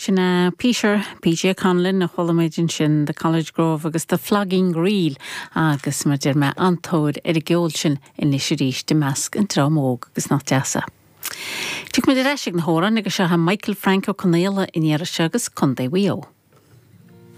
Sinna Peter PJ Conlon na cholamidin sin the College Grove agus the Flogging Reel agus mar dir me antóid ar a geol sin in nisirís de measc an trámóg agus nach deasa. Tuig me de reisig na hóran agus se ha Michael Franco Connéla in ar a segus condé wio.